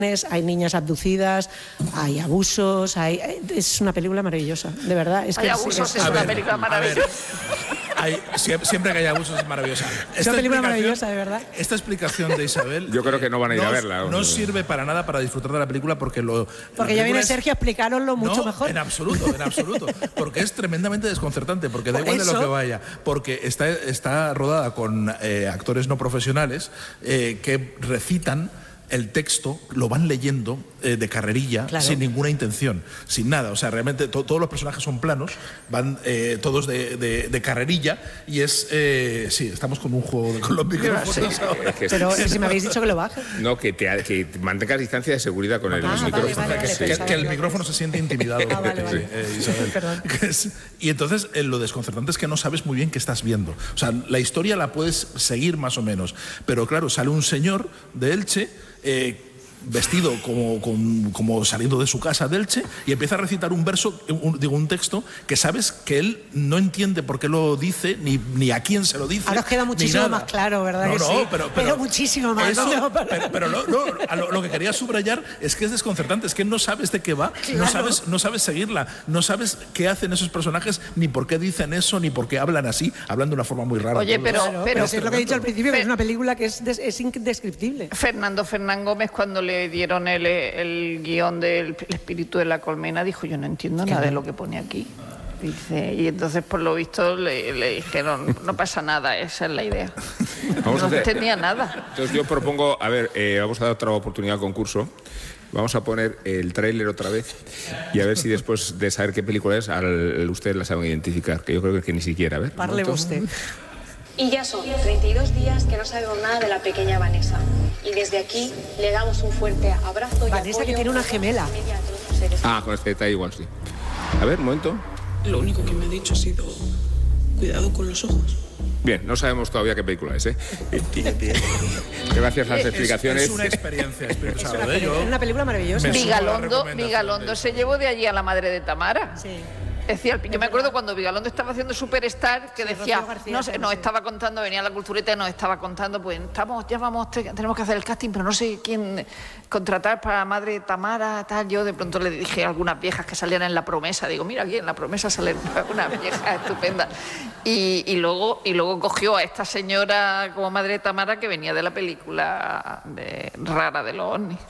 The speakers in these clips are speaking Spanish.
hay niñas abducidas, hay abusos, es una película maravillosa, de verdad. Hay abusos, es una película maravillosa. Siempre que hay abusos es maravillosa. Es una película maravillosa, de verdad. Esta explicación de Isabel... Yo creo que no van a ir a verla. No sirve para nada para disfrutar de la película porque ya viene Sergio a explicaroslo mucho mejor. En absoluto. Porque es tremendamente desconcertante, porque da igual de lo que vaya. Porque está rodada con actores no profesionales que recitan el texto, lo van leyendo de carrerilla, claro, sin ninguna intención, sin nada. O sea, realmente todos los personajes son planos, van todos de carrerilla y es... sí, estamos con un juego con los micrófonos. Pero si me habéis dicho que lo baje. No, que mantengas distancia de seguridad con el micrófono. Que el micrófono se siente intimidado. Vale. Isabel. Perdón. Y entonces lo desconcertante es que no sabes muy bien qué estás viendo. O sea, la historia la puedes seguir más o menos, pero claro, sale un señor de Elche vestido como saliendo de su casa de Elche y empieza a recitar un verso, un texto que sabes que él no entiende por qué lo dice ni a quién se lo dice. Ahora os queda muchísimo más claro, ¿verdad? Pero muchísimo más. Pero lo que quería subrayar es que es desconcertante, es que no sabes de qué va, claro. no sabes seguirla, no sabes qué hacen esos personajes, ni por qué dicen eso, ni por qué hablan así, hablan de una forma muy rara. Oye, pero es lo que he dicho al principio, que es una película que es indescriptible. Fernán Gómez, cuando le dieron el guión del Espíritu de la colmena, dijo: yo no entiendo nada de lo que pone aquí. Dice, y entonces por lo visto le dijeron: no pasa nada, esa es la idea. No entendía nada. Entonces yo propongo, vamos a dar otra oportunidad al concurso. Vamos a poner el tráiler otra vez y a ver si después de saber qué película es, ustedes la saben identificar, que yo creo que ni siquiera. A ver. Parle usted. Y ya son 32 días que no sabemos nada de la pequeña Vanessa. Y desde aquí le damos un fuerte abrazo. Vanessa, que tiene una gemela. Con este detalle igual, sí. A ver, un momento. Lo único que me ha dicho ha sido: cuidado con los ojos. Bien, no sabemos todavía qué película es, ¿eh? Gracias a las explicaciones. Es una experiencia. Es una película maravillosa. Vigalondo se llevó de allí a la madre de Tamara. Sí. Decía, yo me acuerdo cuando Vigalondo estaba haciendo Superstar, que decía, nos estaba contando, venía a la Cultureta y nos estaba contando, pues tenemos que hacer el casting, pero no sé quién contratar para Madre Tamara, tal. Yo de pronto le dije a algunas viejas que salían en La Promesa, digo, mira, aquí en La Promesa sale una vieja estupenda. Y luego cogió a esta señora como Madre Tamara, que venía de la película rara de los ovnis.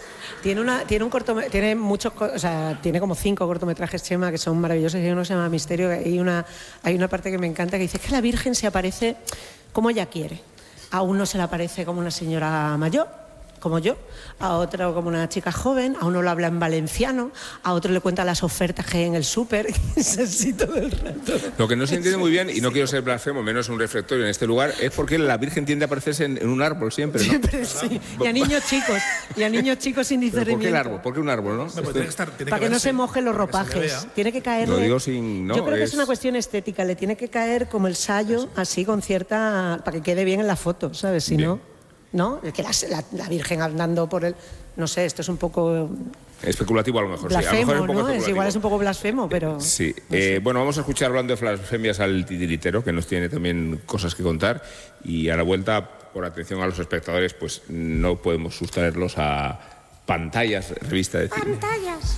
Tiene como 5 cortometrajes, Chema, que son maravillosos, y uno se llama Misterio. Hay una parte que me encanta que dice que la Virgen se aparece como ella quiere. A uno se le aparece como una señora mayor, como yo, a otro como una chica joven, a uno lo habla en valenciano, a otro le cuenta las ofertas que hay en el súper, es así todo el rato. Lo que no se entiende muy bien, y no quiero ser blasfemo, menos un reflectorio en este lugar, es porque la Virgen tiende a aparecerse en un árbol siempre, ¿no? Siempre, sí. Y a niños chicos sin discernimiento. ¿Por qué el árbol? ¿Por qué un árbol, no? Para que no se mojen los ropajes. Tiene que caerle. Lo digo sin... No, yo creo que es una cuestión estética, le tiene que caer como el sayo, así con cierta... para que quede bien en la foto, ¿sabes? Si no... ¿No? Que la Virgen andando por el... No sé, esto es un poco... especulativo a lo mejor, blasfemo, sí. A lo mejor es un poco ¿no? especulativo. Igual es un poco blasfemo, pero... Sí. No sé. Bueno, vamos a escuchar, hablando de blasfemias, al titiritero, que nos tiene también cosas que contar. Y a la vuelta, por atención a los espectadores, pues no podemos sustraerlos a pantallas, revista de cine. ¡Pantallas!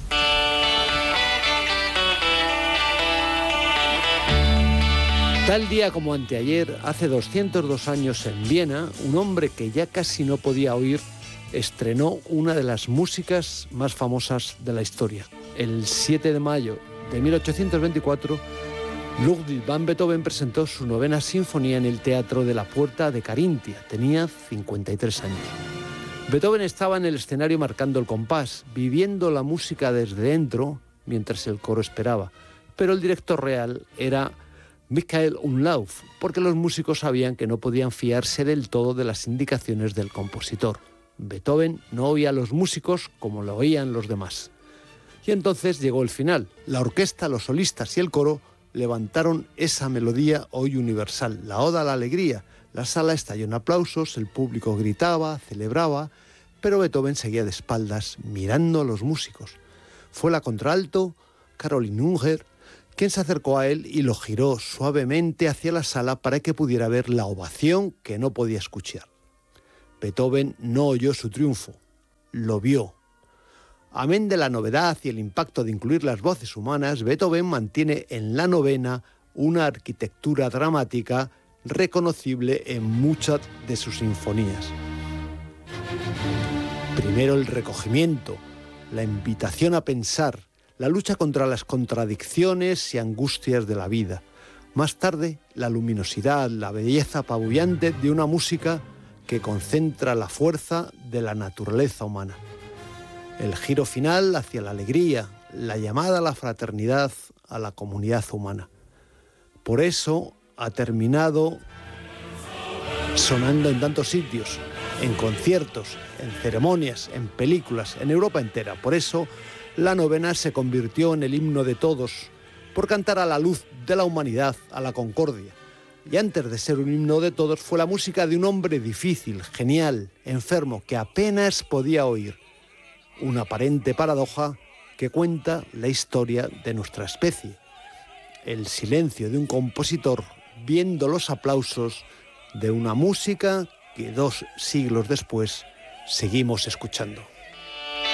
Tal día como anteayer, hace 202 años en Viena, un hombre que ya casi no podía oír estrenó una de las músicas más famosas de la historia. El 7 de mayo de 1824, Ludwig van Beethoven presentó su 9ª sinfonía en el Teatro de la Puerta de Carintia. Tenía 53 años. Beethoven estaba en el escenario marcando el compás, viviendo la música desde dentro, mientras el coro esperaba. Pero el director real era Michael Umlauf, porque los músicos sabían que no podían fiarse del todo de las indicaciones del compositor. Beethoven no oía a los músicos como lo oían los demás. Y entonces llegó el final. La orquesta, los solistas y el coro levantaron esa melodía hoy universal, la Oda a la Alegría. La sala estalló en aplausos, el público gritaba, celebraba, pero Beethoven seguía de espaldas mirando a los músicos. Fue la contralto, Caroline Unger, quien se acercó a él y lo giró suavemente hacia la sala para que pudiera ver la ovación que no podía escuchar. Beethoven no oyó su triunfo, lo vio. Amén de la novedad y el impacto de incluir las voces humanas, Beethoven mantiene en la novena una arquitectura dramática reconocible en muchas de sus sinfonías. Primero el recogimiento, la invitación a pensar, la lucha contra las contradicciones y angustias de la vida. Más tarde, la luminosidad, la belleza apabullante de una música que concentra la fuerza de la naturaleza humana. El giro final hacia la alegría, la llamada a la fraternidad, a la comunidad humana. Por eso ha terminado sonando en tantos sitios, en conciertos, en ceremonias, en películas, en Europa entera. Por eso la novena se convirtió en el himno de todos, por cantar a la luz de la humanidad, a la concordia. Y antes de ser un himno de todos, fue la música de un hombre difícil, genial, enfermo, que apenas podía oír. Una aparente paradoja que cuenta la historia de nuestra especie. El silencio de un compositor viendo los aplausos de una música que 2 siglos después seguimos escuchando.